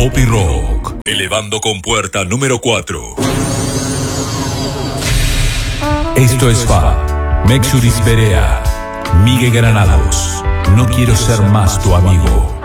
Popi Rock, elevando con puerta número 4. Esto es Fa, Mexuris Berea, Miguel Granados. No quiero ser más tu amigo.